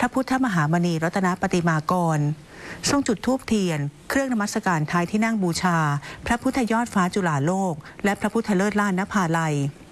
ระพุทธมหามณีรัตนปฏิมากรทรงจุดธูปเทียนเครื่องนมัสการท้ายที่นั่งบูชาพระพุทธยอดฟ้าจุฬาโลกและพระพุทธเลิศล้านนภาลัย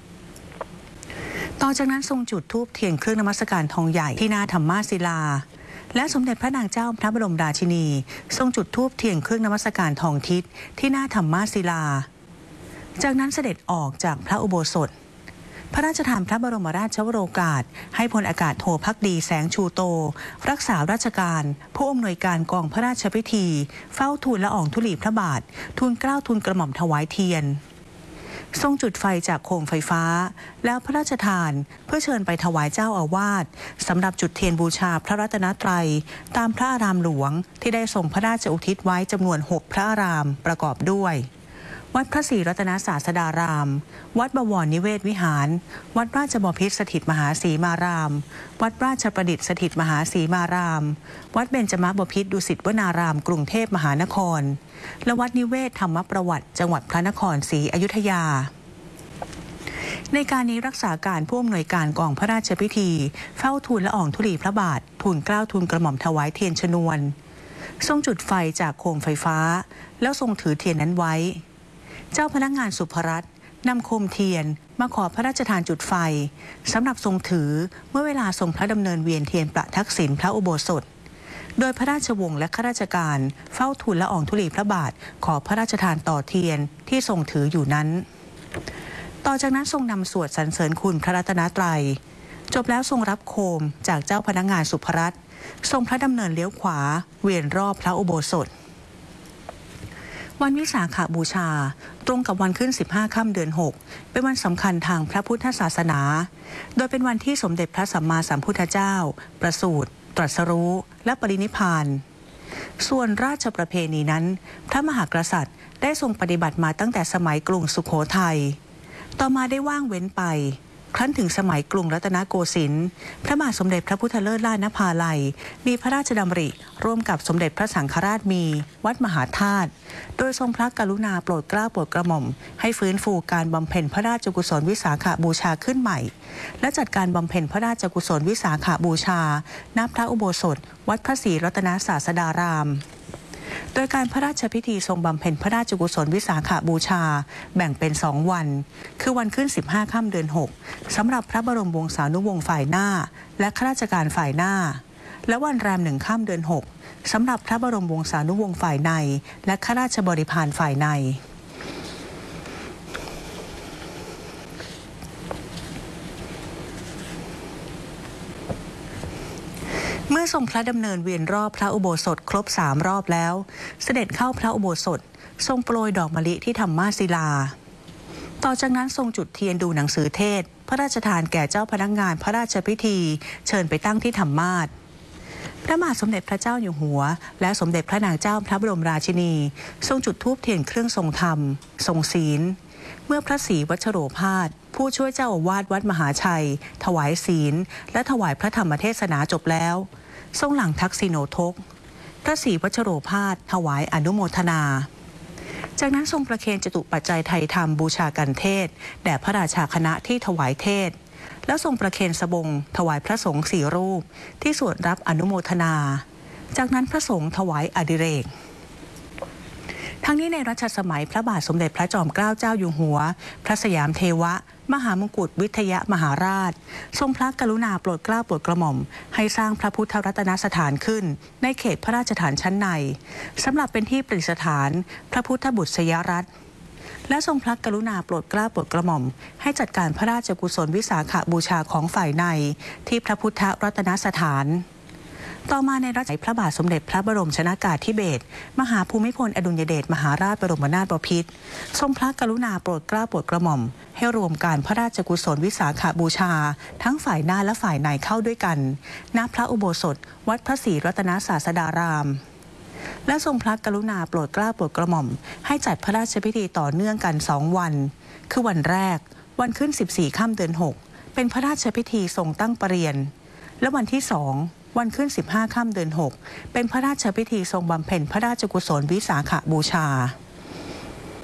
ต่อจากนั้นทรงจุดธูปเทียนเครื่องนมัสการทองใหญ่ที่หน้าธรรมาศิลาและสมเด็จพระนางเจ้าพระบรมราชินีทรงจุดธูปเทียนเครื่องนมัสการทองทิศที่หน้าธรรมาศิลาจากนั้นเสด็จออกจากพระอุโบสถพระราชทานพระบรมราชวโรกาสให้พลอากาศโทภักดีแสงชูโตรักษาราชการผู้อำนวยการกองพระราชพิธีเฝ้าทูลละอองธุลีพระบาททูลเกล้าทูลกระหม่อมถวายเทียนทรงจุดไฟจากโคมไฟฟ้าแล้วพระราชทานเพื่อเชิญไปถวายเจ้าอาวาสสำหรับจุดเทียนบูชาพระรัตนตรัยตามพระอารามหลวงที่ได้ทรงพระราชอุทิศไว้จำนวน6พระอารามประกอบด้วยวัดพระศรีรัตนศาสดารามวัดบวรนิเวศวิหารวัดราชบพิตรสถิตมหาสีมารามวัดราชประดิษฐ์สถิตมหาสีมารามวัดเบญจมบพิตรดุสิตวนารามกรุงเทพมหานครและวัดนิเวศธรรมประวัติจังหวัดพระนครศรีอยุธยาในการนี้รักษาการผู้อำนวยการกองพระราชพิธีเฝ้าทูลละอองธุลีพระบาททูลเกล้าทูลกระหม่อมถวายเทียนชนวนทรงจุดไฟจากโคมไฟฟ้าแล้วทรงถือเทียนนั้นไว้เจ้าพนักงานสุภรัตน์นำโคมเทียนมาขอพระราชทานจุดไฟสำหรับทรงถือเมื่อเวลาทรงพระดำเนินเวียนเทียนประทักษิณพระอุโบสถโดยพระราชวงศ์และข้าราชการเฝ้าทูลละอองธุลีพระบาทขอพระราชทานต่อเทียนที่ทรงถืออยู่นั้นต่อจากนั้นทรงนำสวดสรรเสริญคุณพระรัตนตรัยจบแล้วทรงรับโคมจากเจ้าพนักงานสุภรัตน์ทรงพระดำเนินเลี้ยวขวาเวียนรอบพระอุโบสถวันวิสาขบูชาตรงกับวันขึ้น15ค่ำเดือน6เป็นวันสำคัญทางพระพุทธศาสนาโดยเป็นวันที่สมเด็จพระสัมมาสัมพุทธเจ้าประสูติตรัสรู้และปรินิพพานส่วนราชประเพณีนั้นพระมหากษัตริย์ได้ทรงปฏิบัติมาตั้งแต่สมัยกรุงสุโขทัยต่อมาได้ว่างเว้นไปครั้นถึงสมัยกรุงรัตนโกสินทร์พระบาทสมเด็จพระพุทธเลิศล้านนภาลัยมีพระราชดำริร่วมกับสมเด็จพระสังฆราชมีวัดมหาธาตุโดยทรงพระกรุณาโปรดเกล้าโปรดกระหม่อมให้ฟื้นฟูการบำเพ็ญพระราชกุศลวิสาขบูชาขึ้นใหม่และจัดการบำเพ็ญพระราชกุศลวิสาขบูชาณพระอุโบสถวัดพระศรีรัตนศาสดารามโดยการพระราชพิธีทรงบำเพ็ญพระราชกุศลวิสาขบูชาแบ่งเป็น2วันคือวันขึ้น15ค่ำเดือน6สำหรับพระบรมวงศานุวงศ์ฝ่ายหน้าและข้าราชการฝ่ายหน้าและวันแรม1ค่ำเดือน6สำหรับพระบรมวงศานุวงศ์ฝ่ายในและข้าราชบริพารฝ่ายในเมื่อทรงพระดำเนินเวียนรอบพระอุโบสถครบ3รอบแล้วเสด็จเข้าพระอุโบสถทรงโปรยดอกมะลิที่ธรรมาศิลาต่อจากนั้นทรงจุดเทียนดูหนังสือเทศพระราชทานแก่เจ้าพนักงานพระราชพิธีเชิญไปตั้งที่ธรรมาสน์พระบาทสมเด็จพระเจ้าอยู่หัวและสมเด็จพระนางเจ้าพระบรมราชินีทรงจุดธูปเทียนเครื่องทรงธรรมทรงศีลเมื่อพระศรีวัชโรภาสผู้ช่วยเจ้าอาวาสวัดมหาชัยถวายศีลและถวายพระธรรมเทศนาจบแล้วทรงหลังทักษิโนทกพระศรีวัชโรภาสถวายอนุโมทนาจากนั้นทรงประเคนจตุปัจจัยไทยธรรมบูชากันเทศแด่พระราชาคณะที่ถวายเทศแล้วทรงประเคนสบงถวายพระสงฆ์4รูปที่สวดรับอนุโมทนาจากนั้นพระสงฆ์ถวายอดิเรกทั้งนี้ในรัชสมัยพระบาทสมเด็จพระจอมเกล้าเจ้าอยู่หัวพระสยามเทวะมหามกุฏวิทยมหาราชทรงพระกรุณาโปรดเกล้าโปรดกระหม่อมให้สร้างพระพุทธรัตนสถานขึ้นในเขตพระราชฐานชั้นในสำหรับเป็นที่ประดิษฐานพระพุทธบุตรสยรัตน์และทรงพระกรุณาโปรดเกล้าโปรดกระหม่อมให้จัดการพระราชกุศลวิสาขบูชาของฝ่ายในที่พระพุทธรัตนสถานต่อมาในรัชกาลพระบาทสมเด็จพระบรมชนากาธิเบศรมหาภูมิพลอดุลยเดชมหาราชบรมนาถบพิตรทรงพระกรุณาโปรดเกล้าโปรดกระหม่อมให้รวมการพระราชกุศลวิสาขบูชาทั้งฝ่ายหน้าและฝ่ายในเข้าด้วยกันณพระอุโบสถวัดพระศรีรัตนศาสดารามและทรงพระกรุณาโปรดเกล้าโปรดกระหม่อมให้จัดพระราชพิธีต่อเนื่องกัน2วันคือวันแรกวันขึ้น14ค่ำเดือน6เป็นพระราชพิธีทรงตั้งประเรียนและวันที่2วันขึ้น15ค่ำเดือน6เป็นพระราชพิธีทรงบำเพ็ญพระราชกุศลวิสาขบูชา